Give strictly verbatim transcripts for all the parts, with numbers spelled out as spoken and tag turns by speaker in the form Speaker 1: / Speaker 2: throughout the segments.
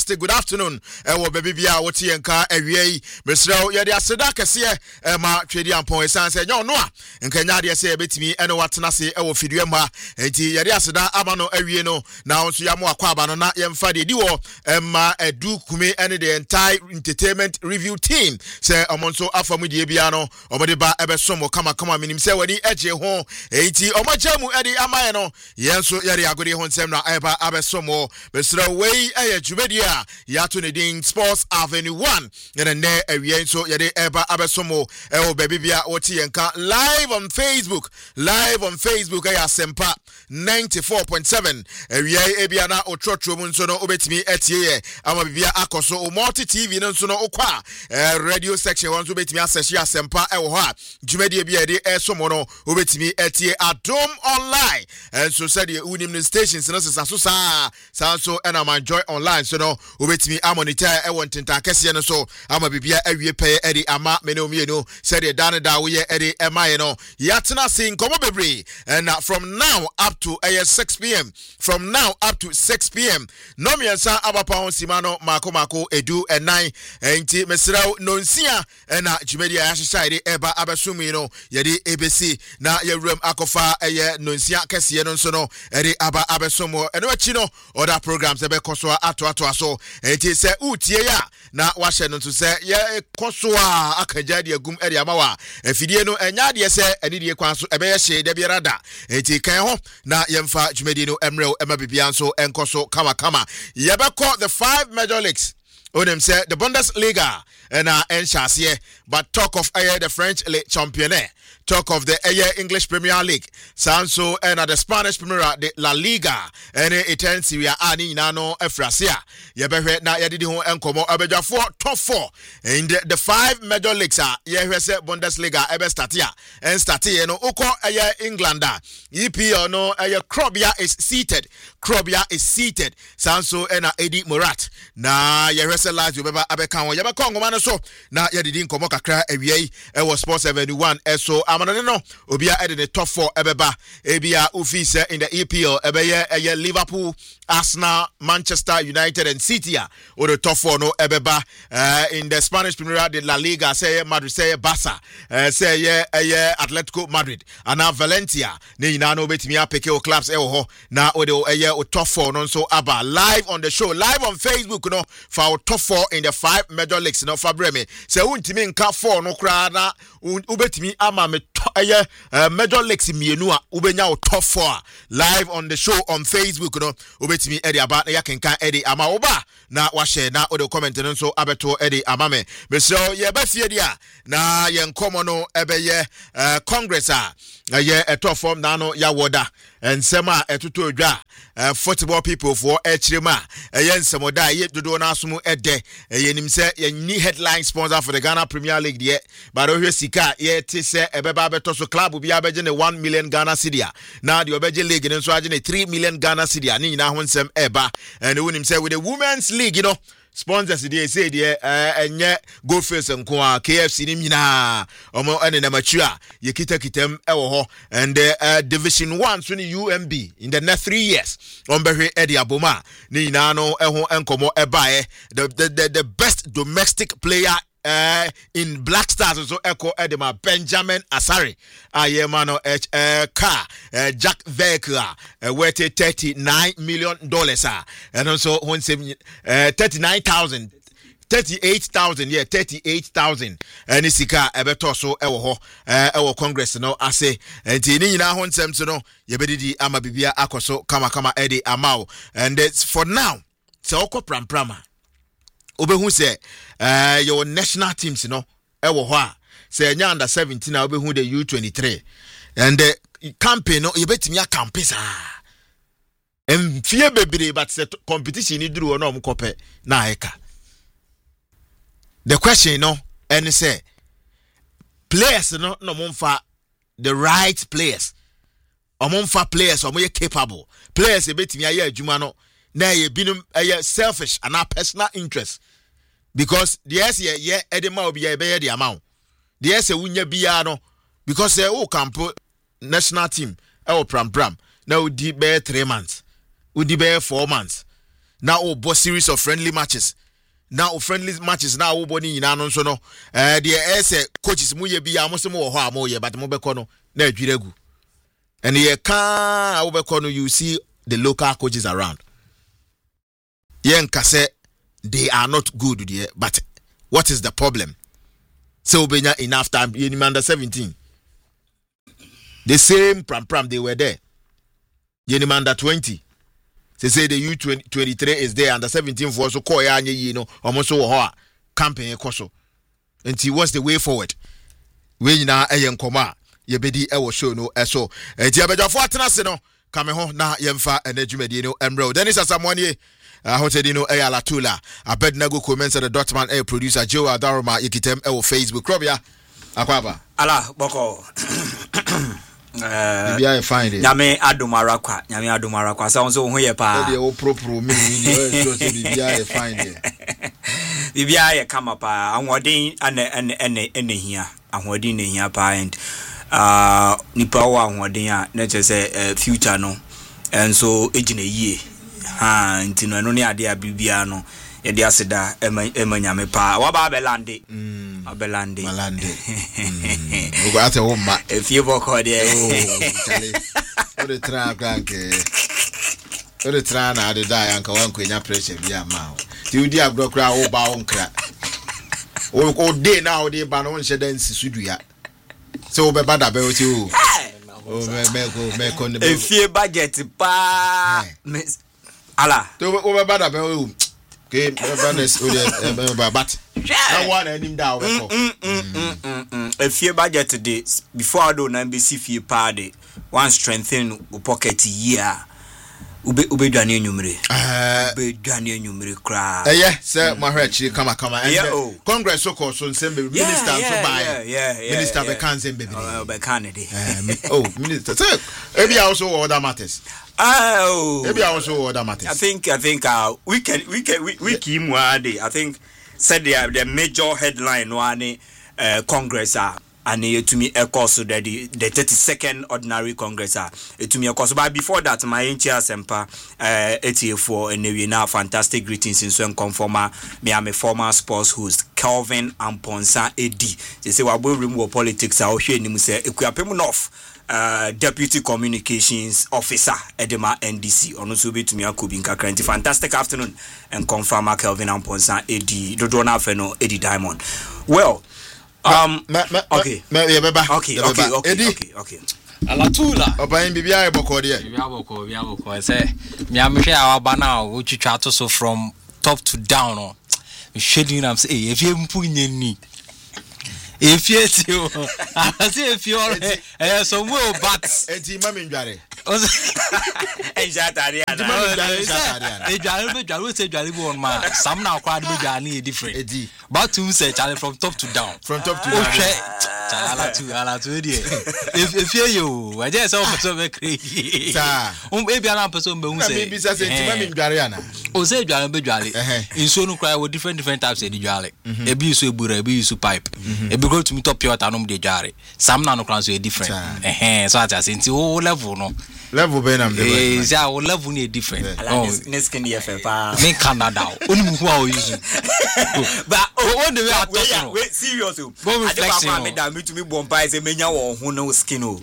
Speaker 1: fantastic good afternoon. Ewo baby bia woti enka ewie mesrɛ yɛde aseda kɛse e ma twedi ampon esan sɛ nyo no a enka nya de sɛ betimi ene watena se ewo fidue ma enti yɛde aseda aba no awie no na nso ya mo akwa aba no na yɛmfa de di wo ma edu kume ene the entire entertainment review team sɛ ɔmo nso afamu die bia no ɔmo de ba ebesom kama kama minim sɛ wani agye ho enti ɔmo gyamu ede amaye no yɛnso yɛde agode ho nsɛm na eba abesom mesrɛ wei ɛyɛ dwumadi a yɛato ne din Sports Avenue one yɛne nɛ awie nso yɛde eba abesom ɛwɔ baabi bia wɔte yɛnka live on Facebook live on Facebook ɛyɛ Asempa ninety-four point seven awie ebia na otrotro mu nso no obetimi etie yɛ ama bibia akoso o multi T V no nso no okwa radio section wɔn nso betimi asɛhye Asempa ɛwɔ hɔ a dwumadi bia yɛde ɛsom no obetimi etie Adom online enso sɛde unim ne stations no sesa so saa saa nso ɛna man joy online so no obetimi amonitor ɛwɔ ntenta kɛse no so ama bibia awie pɛyɛ ɛde ama mene omienu sɛde dan da wo yɛ ɛde ɛmaye no yɛatena se nkɔmɔ bebre and from now up to uh, six p.m. from now up to six p.m. no miensa abapa on simano mako mako edu and nine enti mesrao nonsia na dwumadi a yɛahyehyɛ eba abasumi no yɛde ebesi na yɛwuram akofa ɛyɛ nonsia kɛse no nso no ɛde aba abesomo ɛno akyi no other programs ebe koso ato ato aso enti sɛ utie ya na wahye no nso sɛ yɛ koso a akagya de agum ɛde amawa afidie no ɛnya de sɛ ɛne die kwan so ɛbɛyɛ hye de biara da enti kan ho na yɛmfa dwumadi no emrel ema bibia nso enkoso kama kama yɛbɛkɔ the five major leagues onem say the Bundesliga and uh enshasiye but talk of uh, the French League Championnat, talk of the uh, English Premier League, Sanso and uh, the Spanish Premier the La Liga and it ends Syria ani nano efrasia yebehwe na yedidi ho enkomo abejafo top four in the, the five major leagues are yehwese Bundesliga ebe start ya and start ye no uko uh, England E P L no uh, Krobia is seated Krobia is seated Sanso and uh, Eddie Morat na yehwese live yobeba abeka ho yebeka ngoma no so na yedidi nkomo kakra awie e was Sports Avenue one eso amano no obia ede the top four ebeba ebia office in the E P L ebeye eye Liverpool, Arsenal, Manchester United and City or the top four no ebeba uh, in the Spanish Premier de La Liga say Madrid say Barca uh, say ye eye Atletico Madrid ana Valencia ne ina no betimi apeke o clubs e ho na o de eye o top four no so aba live on the show live on Facebook no for our top four in the five major leagues no fabreme say untimi nka four no kra na ubetimi ama me eye uh, major leagues mienu a ubenya o top four live on the show on Facebook no ubetimi edi aba na yakenka edi ama oba na wa share na o de comment no so abeto edi ama me beso ye ba fie dia na ye nkomo no ebeye uh, congress a ye eto form na no ya woda ensema etoto odwa uh, football people for echirema eye nsemoda ye dodo na asomo ede eye nim se ye ni headline sponsor for the Ghana Premier League there but ohwe sika ye te se ebeba beto so club bi abeje ne one million Ghana cedi na the obeje league ne so age ne three million Ghana cedi ani nyina ho nsem eba and we nim say with the women's league you know sponsors dey say dey enye go face nko a K F C ni nyina omo ene na matua ye kita kitam ewo ho and uh, division one so ni U M B in the next three years on behwe edi aboma ni nyina no eho enkomo ebae the, the the the best domestic player Uh, in Black Stars so echo edema Benjamin Asare ayemano uh, car uh, Jack vehicle uh, worth thirty-nine million dollars uh, and also one uh, thirty-nine thousand thirty-eight thousand yeah thirty-eight thousand and isika ebeto so ewo ho ewo congress no ase enti ni nyina ho nsem so no yebedidi ama bibia akoso kama kama edi amao and it's for now so okọ pramprama obehu se uh, your national teams no ewo ho a se nya under seventeen na obehu the U twenty-three and the campaign no yebetimi a campaign sa em fie bebre but se competition ni duru no omkope na eka the question no and say players no no momfa the right players omomfa players omoye capable players ebetimi aye adwuma no na ye binum aye selfish and a personal interest because the yes ye ye edema obi ye be ye the amount the yes wunya bia no because e wo camp national team e wo pram pram na odi be three months odi be four months now oh boss series of friendly matches now friendly matches now oh boni ina no so no eh the ese coaches mu ye bia mo se mo ho amo ye but mo be ko no na adwiregu and ye ka wo be ko no you see the local coaches around yen ka say they are not good there but what is the problem so benya enough time in under seventeen the same pram pram they were there yen under twenty. They say the U twenty-three is there under seventeen for so call ya you know almost so ho campaign koso. And what's the way forward? We na eyen koma ye bedi e wo show no eso. E ti abedafo atenase no kame ho na yemfa enadwumadi no emro. Dennis Asamonie uh, hotedino e ala tula. Abednego comments the Dotman e producer Joe Adaroma yikitem e wo Facebook Krobia akwaba.
Speaker 2: Ala boko.
Speaker 1: Uh, Bibia find it.
Speaker 2: Nyame adomara kwa, nyame adomara kwa. Sa onso ho ye pa.
Speaker 1: E dey o propro me ni so say bibia find it.
Speaker 2: Bibia ye kama pa. Anwodin ane ane ane ane hia. Anwodin ne hia pa and uh nipa wa anwodin a na che say future no. Enso ejina yie. Ha ntino no ne ade a bibia no. Ye dia seda ema nyame pa. Wa ba belande. Mm. Abelande.
Speaker 1: Malande. Mm. Ugo ate wo ma.
Speaker 2: E fie boko de.
Speaker 1: Oh, chale. O de tra kranke. O de tra na ade da yanka wan kwenya pressure bia ma. Ti udi agro kra wo ba won kra. O ko de na o de ba no nche dan sisudu ya. Se wo be bada be o ti o. O me me ko me ko ne.
Speaker 2: E fie budget pa. Ala.
Speaker 1: To wo be bada be o. Okay, badness o de but na one enim da we ko.
Speaker 2: E fie budget de before I do na be si fie pa de one strengthen pocket year. Ube ube dwane enyumre. Eh ube dwane enyumre kra.
Speaker 1: Eh yeah, say ma hwe chi kama kama and Congress so call so nsem minister so buy. Minister be kan nsem be be.
Speaker 2: Oh be kan de.
Speaker 1: Oh, minister. So e be also other matters.
Speaker 2: Oh,
Speaker 1: maybe I also other matters.
Speaker 2: I think I think uh, we can we can we we keep I think said the the major headline one uh, Congress uh, and it to me a course so that the the thirty-second ordinary Congress uh, it to me a course. But before that, my engineer sempa uh eighty-four and we now fantastic greetings in Swen Conformer. Me am a former sports host Kelvin Amponsa A D. They say we will remove politics. I will share him say equiapem off. Uh, Deputy Communications Officer Edema N D C ono so betumi akobi nka krenti. Fantastic afternoon and confirm Kelvin Amponsa A D Dodo na fe no Eddie Diamond. Well um
Speaker 1: ma, ma,
Speaker 2: okay
Speaker 1: ma, yeah, baba.
Speaker 2: okay okay
Speaker 1: yeah,
Speaker 2: okay, okay okay
Speaker 3: Alatula
Speaker 1: oban bibia e boko de
Speaker 3: bibia boko bibia boko say me am hwe awaba na wo twitwa to so from top to down no shedin am say eh efie mpu nyeni if you see, I say if you are eh so we but
Speaker 1: enti mami ndware
Speaker 2: en jatari ana
Speaker 3: e dware be dware we say dware be on ma sam na kwa de be dware na different
Speaker 1: edi
Speaker 3: but to say challenge from top to down
Speaker 1: from top to down
Speaker 3: ala tu ala tu dey if if you I just say person be crazy
Speaker 1: sa
Speaker 3: um e bia na person be hu say
Speaker 1: be say enti mami ndware ana
Speaker 3: o say dware be dware inso no cry with different different types of dware e bi so ebura e bi so pipe e bi go to me top pure tanom de dware sam na no cry so different eh so at say enti o level no
Speaker 1: level be na
Speaker 3: me eh say o level ni different
Speaker 2: oh neskin ye fe pa
Speaker 3: me Canada oni mu who use
Speaker 2: but
Speaker 3: on the way I talk
Speaker 2: wait serious o
Speaker 3: I dey
Speaker 2: me da me to me bomba say menya won ho no skin o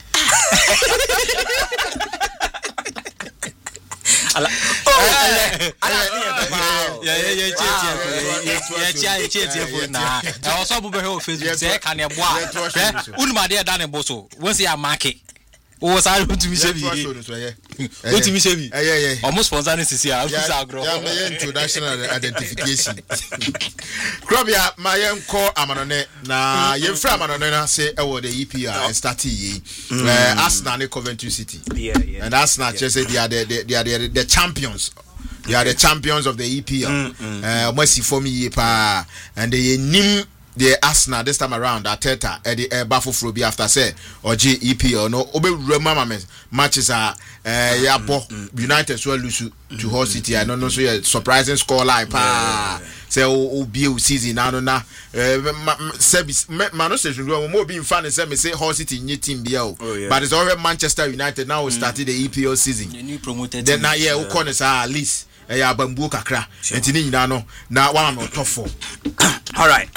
Speaker 2: ala oh ala
Speaker 3: yeah yeah yeah yeah yeah yeah yeah na I also bu be on Facebook say can e boa unu ma dey da ne boso won say ya market o sa ru to me say bi o to me say bi
Speaker 1: eh eh
Speaker 3: almost sponsor this year I feel agro
Speaker 1: yeah my international identification Krobia my enko amanone na ye fra amanone na say e wo the E P R start yi eh Arsenal ne Coventry City
Speaker 2: yeah yeah
Speaker 1: and Arsenal just say they are the they are the, the champions. They are the champions of the E P L. Uh, Mercy for me pa and they nim the Arsenal this time around Arteta at the Bafo Frobi after say or G E P L no obe remember matches are uh yeah bo United so lose to Hull City. I don't know so yeah surprising score line pa say o be season now no na service man no say mo be in fan say me say Hull City new team be o but it's already Manchester United now we started the E P L season.
Speaker 3: The new promoted
Speaker 1: then now yeah we call it at least ɛyɛ abambuo kakra nti ne nyina no na wa no top four.
Speaker 2: All right.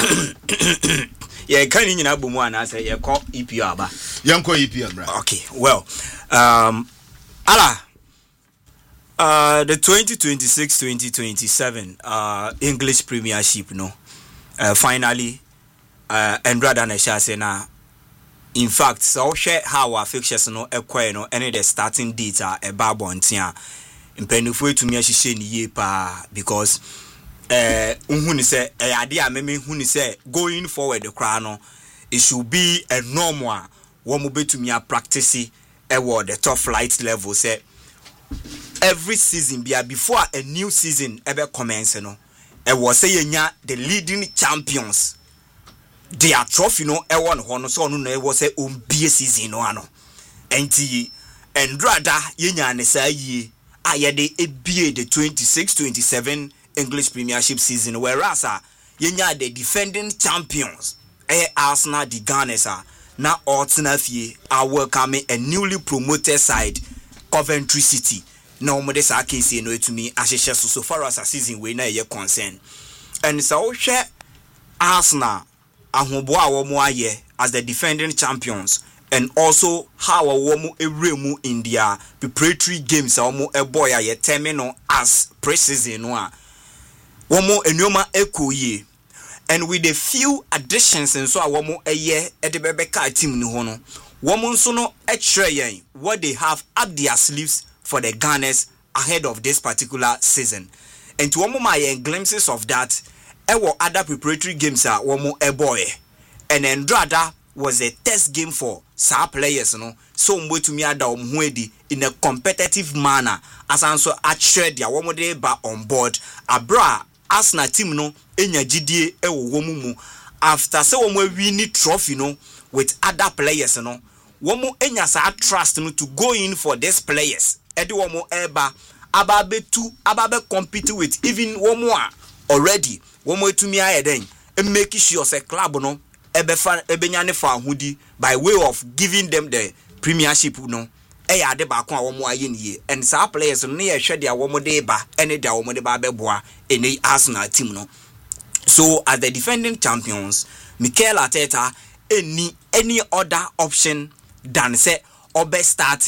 Speaker 2: Yeah, can you know boom one as a call E P L ba.
Speaker 1: Yanko E P L, right?
Speaker 2: Okay. Well, um ala uh the twenty twenty-six twenty twenty-seven uh English Premiership no uh, finally uh Endrada na shase na in fact so share how our fixtures no ekwe no any the starting date are a babontia mpenufo etumi ahihye ni ye pa because eh unhu ni say eh ade a meme hu ni say going forward the kra no it should be a normal wo mo betumi a practice e wo the top flight level say every season bia before a new season ebe commence no e wo say yenya the leading champions their trophy no e won ho no so no na e wo say ombie season no ano enti endrada yenya ne sa yie ayede ebie the twenty-six twenty-seven English Premiership season, whereas uh, yenya the defending champions eh Arsenal the Gunners are now alternatively are welcoming a newly promoted side Coventry City. No more this I can say no to me as so so far as a season we na ye concern. And so share Arsenal ahoboa wo mo aye as the defending champions and also how wo mo ewremu in their preparatory games a mo e boy aye terminal as pre-season no a womo enyoma ekoye and with a few additions and so womo eye e de bebeka team ni ho no womo nso no e kire yen what they have up their sleeves for the Gunners ahead of this particular season and to womo my glimpses of that e wo other preparatory games a womo e boy and Endrada was a test game for sa players no so mbo to me ada om ho edi in a competitive manner as anso a kire dia womo de ba on board abra Arsenal team no enya gidie e wo wo mu after say wo mo win trophy no with other players no wo mo enya sa trust no to go in for these players e de wo mo eba aba betu aba be compete with even wo mo a already wo mo etumi ayeden e make sure say club no e be fa e benya ne fa ahudi by way of giving them the Premiership no eh ade ba ko a wo mo aye niye and sa players no ye hwe dia wo mo de ba ene dia wo mo de ba beboa ene Arsenal team no so as the defending champions Mikel Arteta any any other option than say obe start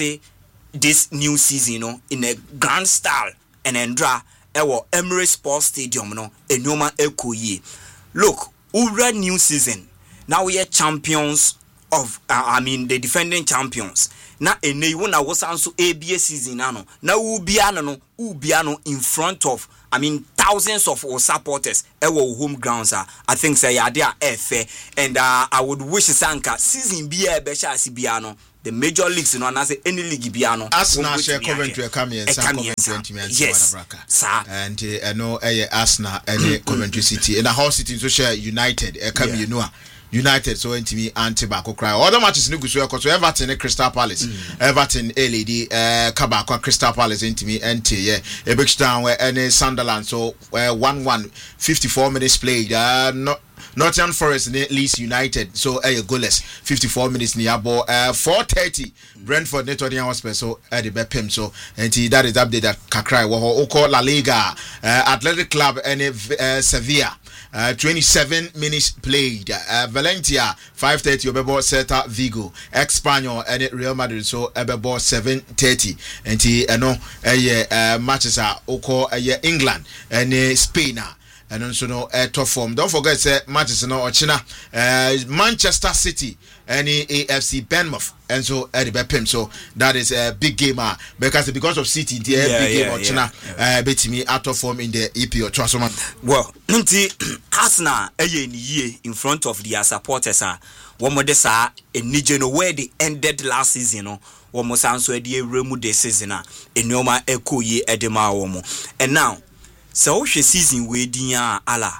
Speaker 2: this new season no in a grand style and endra ewo Emirates Sports Stadium no enyoma ekoyi look ura new season now we are champions of uh, I mean the defending champions na ene wo na wo sanso A B A season na no na wo bia no no wo bia no in front of I mean thousands of our supporters ewo home grounds are I think say ya dey fair and uh, I would wish sanka season bia e be sha bia no the major leagues no na say any league bia no
Speaker 1: Arsenal share Coventry come here some Coventry and
Speaker 2: yes sir
Speaker 1: and uh, no eh Arsenal and Coventry City and the whole city so share United e come you know United so ntimi anti bako cry other matches ni gusu ekoso Everton and Crystal Palace mm. Everton L A D eh kabako Crystal Palace ntimi ente ye Ebekstown where any Sunderland so uh, one one fifty-four minutes played uh, not Nottingham Forest and Leeds United so a uh, goalless fifty-four minutes near ball uh, four thirty Brentford Nottingham Hotspur so uh, the bepem so and that is update that kakrai wo call La Liga uh, Athletic Club and uh, Sevilla Uh, twenty-seven minutes played. Uh, Valencia five thirty. Obebo Celta Vigo. Espanyol and Real Madrid so Obebo seven thirty. And the uh, no uh, matches are oko uh, England and uh, Spain. And also no uh, top form. Don't forget say uh, matches no China uh, Manchester City and A F C Bournemouth and so uh, the Bepem so that is a big game uh, because because of City the yeah, big yeah, game of China uh, bet me out of form in the E P L trust man.
Speaker 2: Well, nti Arsenal eye ni ye in front of their supporters ah one more this ah enije no where they ended last season no one more sanso e dey remu this season ah enoma ekoye edema wo mo and now so she season we din ala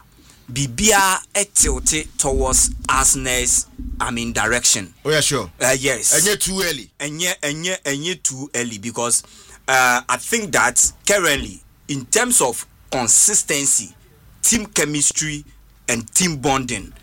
Speaker 2: bibia etilte towards Arsenal's I mean direction.
Speaker 1: Oh yeah sure.
Speaker 2: Uh, yes.
Speaker 1: Enye too early.
Speaker 2: Enye enye enye too early because uh, I think that currently in terms of consistency, team chemistry and team bonding,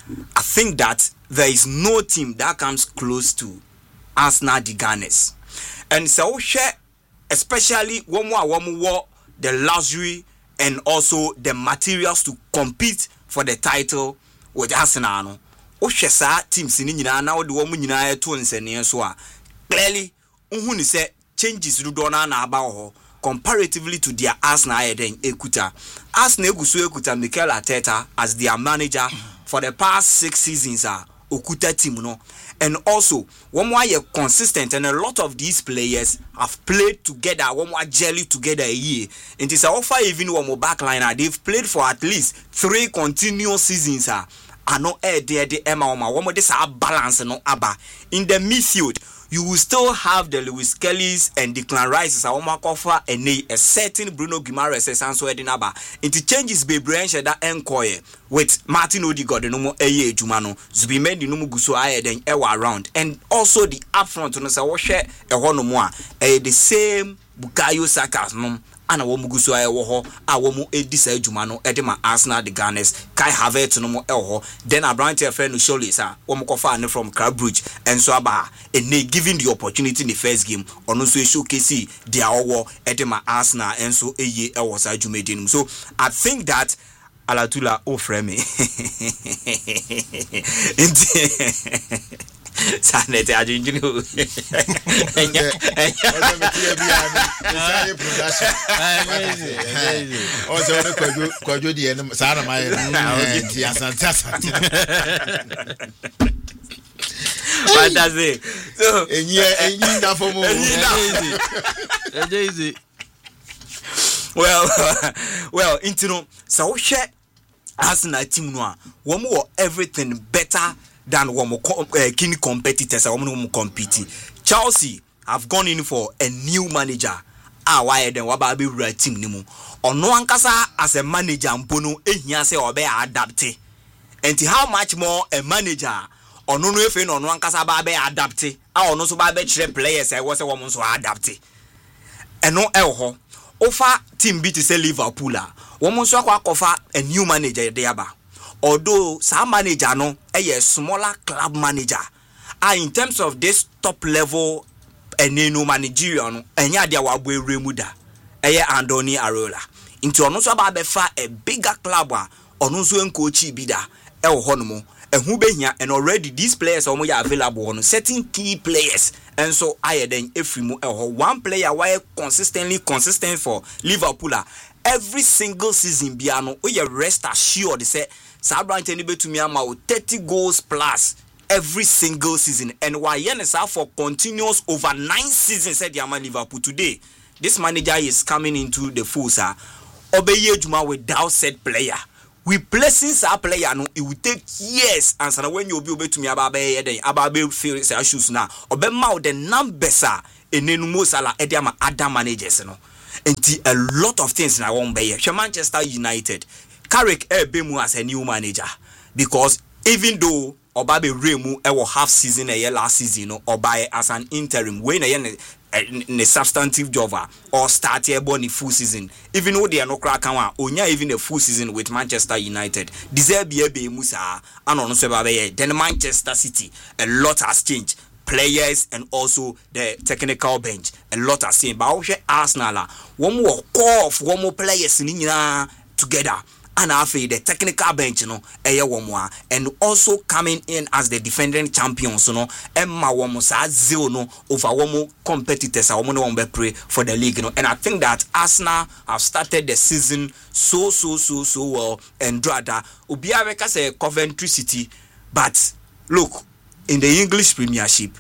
Speaker 2: I think that there is no team that comes close to Arsenal the Gunners. And so share especially one more one more the luxury and also the materials to compete for the title with Arsenal no ohwe saa teams ni nyina na wo de wo mu nyina eto nsene so a clearly unhu ni say changes do do na na aba ho comparatively to their Arsenal eden ekuta Arsenal eguso ekuta Mikel Arteta as their manager for the past six seasons are okuta team no, and also one more year consistent, and a lot of these players have played together, one more jelly together a year. And it's offer even one more backliner. They've played for at least three continuous seasons. Uh, I know eh there the Emma one more this balance no aba in the midfield. You will still have the Lewis Kellys and Declan Rice, a Omakofa, and a certain Bruno Guimaraes, and so Edinaba. It changes Bebrien that enquire with Martin Odegaard, the Nomo Eye Jumano, Zubimendi Numu Guso Aye, then Ewa around, and also the upfront on the Sawashe, a Honomoa, a the same Bukayo Saka's mum. Ana wo muguso aye wo ho a wo mu edisa adwuma no edema Arsenal the Gunners Kai Havertz no mo e ho then Abrante friend no surely sir wo mo kofa ne from Club Brugge and so aba and they giving the opportunity in the first game ono so showcase their owo edema Arsenal and so eye e wo sa adwuma dinum. So I think that Alatula o frame me Sanete ajinjini o.
Speaker 1: Also no kwajo kwajo di en sana mai ti asante asante.
Speaker 2: Fantastic. So
Speaker 1: enyi enyi da fomo.
Speaker 3: Easy.
Speaker 2: Well well intino so hwe Arsenal team no a wo mo everything better than one more uh, key competitors. I want to compete. Chelsea have gone in for a new manager. Ah, why then? What about the right team? Nimu. Or no ankasa as a manager. Mpono ehia se obe adapte. And how much more a manager? Or no no if no ankasa ba be adapte. Ah, or no so ba be chere players. I was a woman so adapte. And no elho. Offer team beat say Liverpool. Woman so akwa a new manager there ba. Although some manager no a smaller club manager ah in terms of this top level eneno managerial no enya dia wabwe remuda eye Andoni Areola into ono so ba be fa a bigger club a ono so encoach bi da e wo hono ehu behia and already these players omo ya available on certain key players and so aye den efrimu e ho one player why consistently consistent for Liverpool every single season biano o ye rest assured say Sabrante ni betumi ama thirty goals plus every single season, and why yenesa for continuous over nine seasons said Yama Liverpool today. This manager is coming into the full sir. Obeye Juma without said player. Replacing our player no it will take years and so when you be able to me about then about feel say shoes now obema the numbers are enenu mo sala ediama other managers no. And a lot of things na won be here. Manchester United Carrick Ebemu as a new manager because even though Obabe Remu ewo half season a year last season no Obaye as an interim when a a substantive job or start here born full season even though they are no crack one onya even a full season with Manchester United deserve be Ebemu sa and on so babe then Manchester City a lot has changed players and also the technical bench a lot has changed but Arsenal one more core of one more players together. And after the technical bench, you know, and also coming in as the defending champions, you know, Emma Wamosa zero no over one more competitors. I want to pray for the league, you know, and I think that Arsenal have started the season so so so so well. And Drada Ubiaveka say Coventry City, but look in the English Premiership,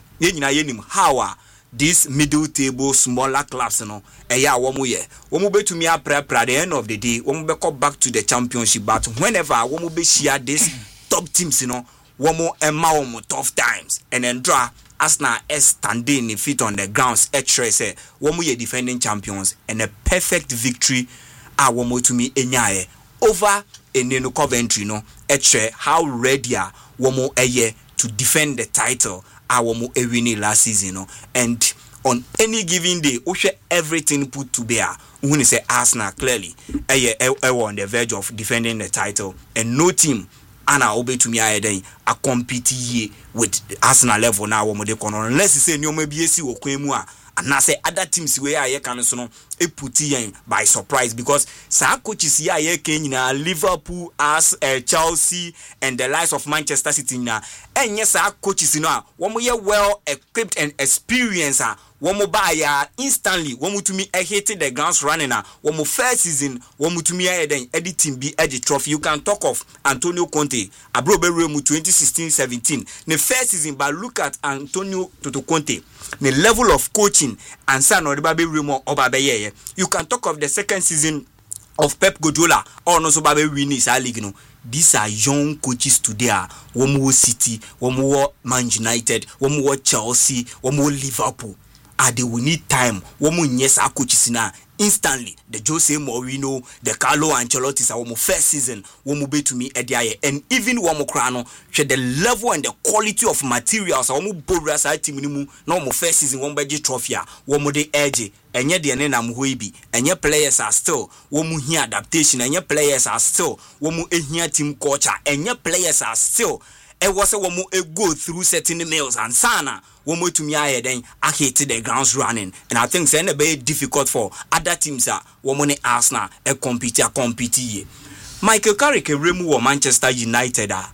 Speaker 2: how these middle table smaller clubs, you know, and yeah, one more year. One more to me at the end of the day, one more come back to the championship. But whenever one more be share this top teams, you know, one more and more tough times, and then draw Arsenal as standing in feet on the grounds. Extra say one more year defending champions and a perfect victory. Ah, one more to me enyaye over Eneno Coventry, no. Extra how ready are one more a year to defend the title. Our mo winning last season, no? And on any given day, we share everything put to bear. When you say Arsenal clearly, I on the verge of defending the title, and no team, Anna obey to me, I then a compete with Arsenal level now. Unless you say no, maybe you see or and I say other teams where I can so no e put yen by surprise because sa coaches here here Kenya Liverpool as uh, Chelsea and the likes of Manchester City na enye sa coaches no a wo mo ye well equipped and experienced a wo mo buy ya instantly wo mo tumi e hit the grounds running a wo mo first season wo mo tumi e den edit team bi edge trophy. You can talk of Antonio Conte abro be mu twenty sixteen seventeen the first season, but look at Antonio Toto Conte the level of coaching and san or the baby remo oba be ye. You can talk of the second season of Pep Guardiola or no so baby win is league no. These are young coaches today. Womo City, Womo Man United, Womo Chelsea, Womo Liverpool. Ah, they will need time. Womo yes, our coaches na instantly. The Jose Mourinho, the Carlo Ancelotti, sa womo first season. Womo be to me ediaye, and even womo krano. She the level and the quality of materials. Sa womo borra sa team ni mu. Na womo first season womo beji trophy. Womo de edge. Enye de ene na muhoibi. Enye players are still. Womo here adaptation. Enye players are still. Womo e here team culture. Enye players are still. E was a womo e go through certain meals and sana. Womo to me aye then I hate the grounds running. And I think it's very difficult for other teams that womo ne Arsenal e compete a compete ye. Michael Carrick remove Manchester United uh,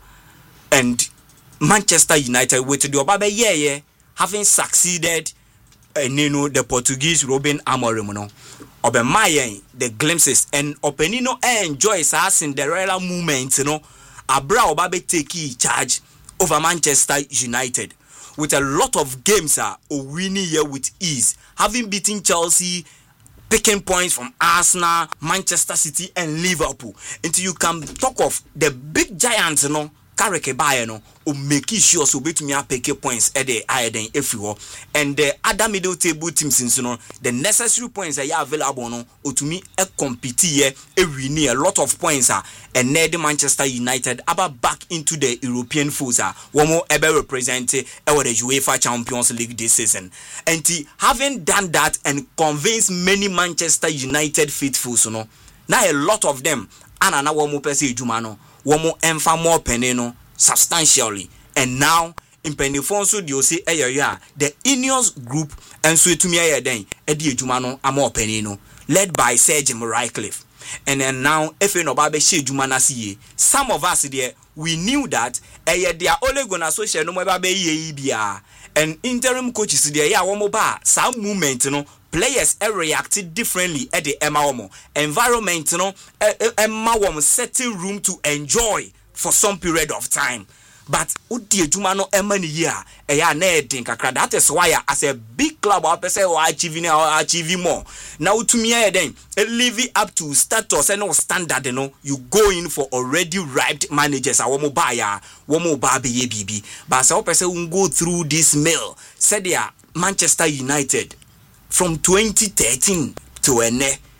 Speaker 2: and Manchester United with the Obabe yeah yeah having succeeded and you know the Portuguese Ruben Amorim no. Obe mayen the glimpses and Openino enjoys our Cinderella moment you know. Abra Obabe take charge over Manchester United with a lot of games are uh, winning here with ease, having beaten Chelsea, picking points from Arsenal, Manchester City and Liverpool. Until you can talk of the big giants, you know, Carrick Bayern, no, or make sure so bet me a pick points at the Iron everywhere. And the other middle table teams, you know, the necessary points that are available, no, or to me a compete here, every near a lot of points are and near the Manchester United about back into the European foes are one more ever represented over the UEFA Champions League this season. And he, having done that and convinced many Manchester United faithfuls, you know, now a lot of them and now one more person Jumano. Womo emfa more penino substantially, and now in Penifonso Diosi Eya the Ineos group and so to me aye den edi ejumano amo penino led by Sir Jim Ratcliffe. And then now if no babe she ejumana siye, some of us there we knew that eye they are only gonna so share no babe ye bia and interim coaches there ya womo ba some movement no players uh, reacted differently at the Emma Omo environment, you know, Emma Omo setting room to enjoy for some period of time. But Uti Jumano Emma year, a ya netting that is why as a big club or person or achieving or achieving more. Now to me then live it up to status and no standard, you know, you go in for already ripe managers. I womo buyer, womo baby baby. But some person will go through this mail. Said ya Manchester United. From twenty thirteen to ene